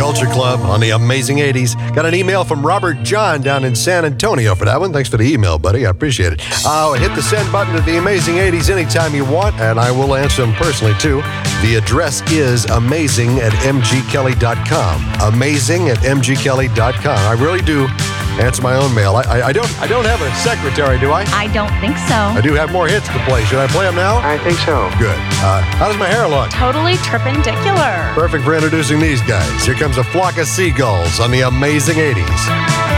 Culture Club on the Amazing 80s. Got an email from Robert John down in San Antonio for that one. Thanks for the email, buddy. I appreciate it. Hit the send button to the Amazing 80s anytime you want, and I will answer them personally, too. The address is amazing@mgkelly.com. Amazing@mgkelly.com. I really do answer my own mail. I don't have a secretary, do I? I don't think so. I do have more hits to play. Should I play them now? I think so. Good. How does my hair look? Totally tripendicular. Perfect for introducing these guys. Here comes a flock of seagulls on the Amazing 80s.